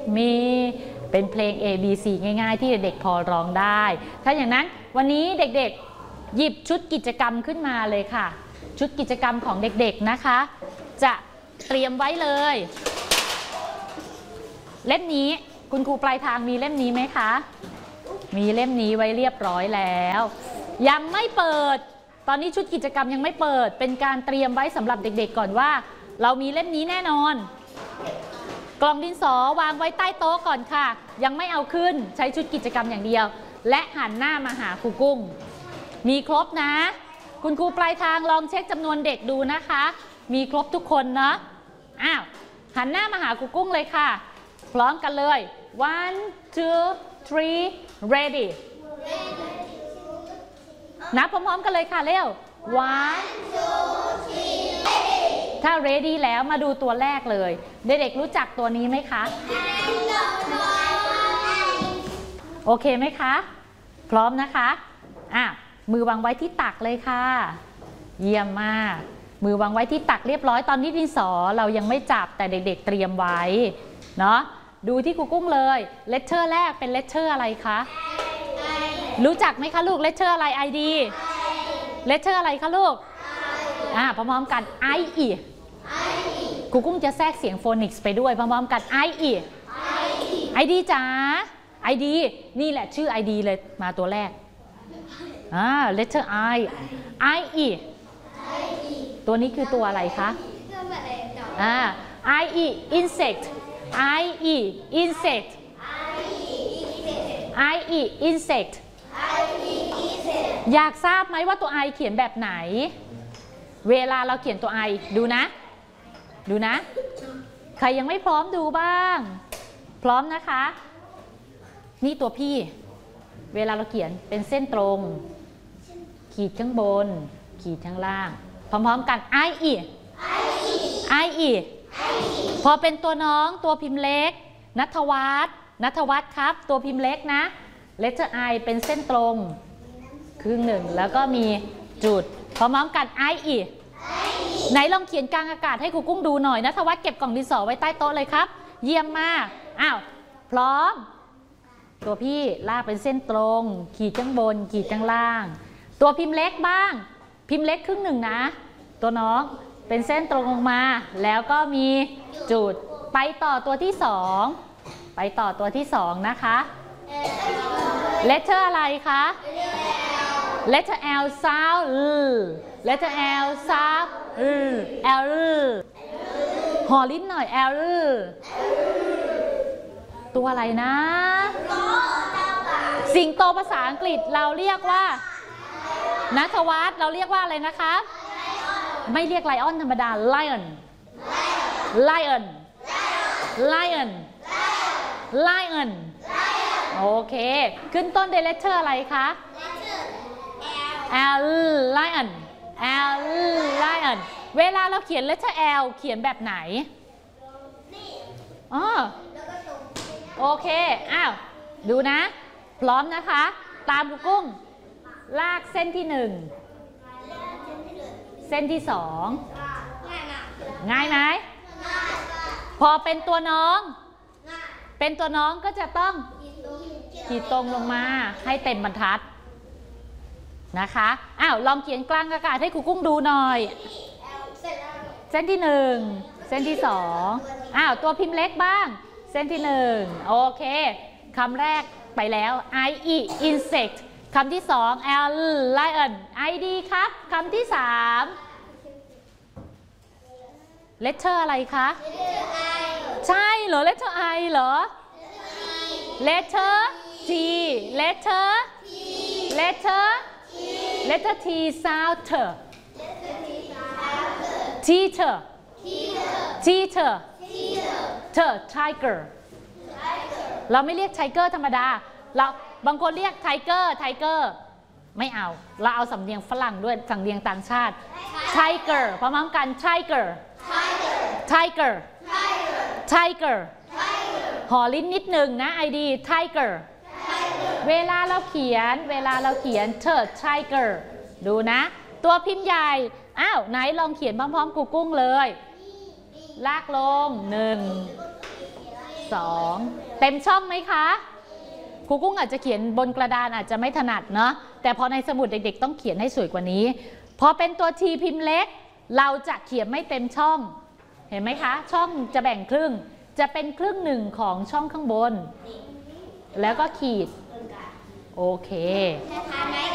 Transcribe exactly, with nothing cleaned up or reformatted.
มีเป็นเพลง A B C ง่ายๆที่เด็กๆพอร้องได้ถ้าอย่างนั้นวันนี้เด็กๆหยิบชุดกิจกรรมขึ้นมาเลยค่ะชุดกิจกรรมของเด็กๆนะคะจะเตรียมไว้เลยเล่มนี้คุณครูปลายทางมีเล่มนี้ไหมคะมีเล่มนี้ไว้เรียบร้อยแล้วยังไม่เปิดตอนนี้ชุดกิจกรรมยังไม่เปิดเป็นการเตรียมไว้สำหรับเด็กๆก่อนว่าเรามีเล่มนี้แน่นอนกล่องดินสอวางไว้ใต้โต๊ะก่อนค่ะยังไม่เอาขึ้นใช้ชุดกิจกรรมอย่างเดียวและหันหน้ามาหาครูกุ้งมีครบนะคุณครูปลายทางลองเช็คจำนวนเด็กดูนะคะมีครบทุกคนเนาะอ้าวหันหน้ามาหาครูกุ้งเลยค่ะพร้อมกันเลย one two three ready นับพร้อมๆกันเลยค่ะเร็ว one two three ready ถ้า ready แล้วมาดูตัวแรกเลยเด็กๆรู้จักตัวนี้ไหมคะโอเคไหมคะพร้อมนะคะอ่ะมือวางไว้ที่ตักเลยค่ะเยี่ยมมากมือวางไว้ที่ตักเรียบร้อยตอนนี้ดินสอเรายังไม่จับแต่เด็กๆเตรียมไว้เนาะดูที่ครูกุ้งเลยเลตเชอร์แรกเป็นเลตเชอร์อะไรคะรู้จักไหมคะลูกเลตเชอร์อะไร ไอ ดี เลตเชอร์อะไรคะลูกอ่าพร้อมๆกัน ไอ อี ครูกุ้งจะแทรกเสียงโฟนิกส์ไปด้วยพร้อมๆกัน ไอ อี ไอ ดี จ๋า ไอ ดี นี่แหละชื่อ ไอ ดี เลยมาตัวแรกอ่า letter I I E ตัวนี้คือตัวอะไรคะอ่า I E insect I E insect I E insect อยากทราบไหมว่าตัว I เขียนแบบไหนเวลาเราเขียนตัว I ดูนะดูนะใครยังไม่พร้อมดูบ้างพร้อมนะคะนี่ตัวพี่เวลาเราเขียนเป็นเส้นตรงขีดข้างบนขีดข้างล่างพร้อมๆกัน I E I E พอเป็นตัวน้องตัวพิมพ์เล็กณัฐวัฒน์ณัฐวัฒน์ครับตัวพิมพ์เล็กนะ letter I เป็นเส้นตรงครึ่งหนึ่งแล้วก็มีจุดพร้อมๆกัน I E ไหนลองเขียนกลางอากาศให้ครูกุ้งดูหน่อยณัฐวัฒน์เก็บกล่องดินสอไว้ใต้โต๊ะเลยครับเยี่ยมมากอ้าวพร้อมตัวพี่ลากเป็นเส้นตรงขีดข้างบนขีดข้างล่างตัวพิมพ์เล็กบ้างพิมพ์เล็กครึ่งหนึ่งนะตัวน้องเป็นเส้นตรงลงมาแล้วก็มีจุดไปต่อตัวที่สองไปต่อตัวที่สองนะคะ letter อะไรคะ letter L sound letter L sound L ห่อลิ้นหน่อย L ตัวอะไรนะสิงโตภาษาอังกฤษเราเรียกว่าณัฐวัฒน์เราเรียกว่าอะไรนะคะไม่เรียกไลออนธรรมดา lion lion lion lion โอเคขึ้นต้นด้วย letter อะไรคะ L lion L lion เวลาเราเขียน letter L เขียนแบบไหนอ๋อโอเคอ้าวดูนะพร้อมนะคะตามครูกุ้งลากเส้นที่หนึ่งเส้นที่สองง่ายไหมพอเป็นตัวน้องเป็นตัวน้องก็จะต้องขีดตรงลงมาให้เต็มบรรทัดนะคะอ้าวลองเขียนกลางอากาศให้ครูกุ้งดูหน่อยเส้นที่หนึ่งเส้นที่สองอ้าวตัวพิมพ์เล็กบ้างเส้นที่หนึ่งโอเคคำแรกไปแล้ว I E insect คำที่สอง L lion I D ครับคำที่สาม letter อะไรคะใช่เหรอ letter I เหรอ letter T letter letter letter T sound teacher teacher teacher tiger เราไม่เรียกไทเกอร์ธรรมดาเราบางคนเรียกไทเกอร์ไทเกอร์ไม่เอาเราเอาสำเนียงฝรั่งด้วยสำเนียงต่างชาติไทเกอร์พร้อมกันไทเกอร์ไทเกอร์ไทเกอร์ห่อลิ้นนิดหนึ่งนะไอดีไทเกอร์เวลาเราเขียนเวลาเราเขียนเทิร์ดไทเกอร์ดูนะตัวพิมพ์ใหญ่อ้าวไหนลองเขียนพร้อมๆครูกุ้งเลยลากลงหนึ่งสสองเต็มช่องไหมคะครูกุ้งอาจจะเขียนบนกระดานอาจจะไม่ถนัดเนาะแต่พอในสมุดเด็กๆต้องเขียนให้สวยกว่านี้พอเป็นตัวทีพิมพ์เล็กเราจะเขียนไม่เต็มช่องเห็นไหมคะช่องจะแบ่งครึ่งจะเป็นครึ่งหนึ่งของช่องข้างบนแล้วก็ขีดโอเค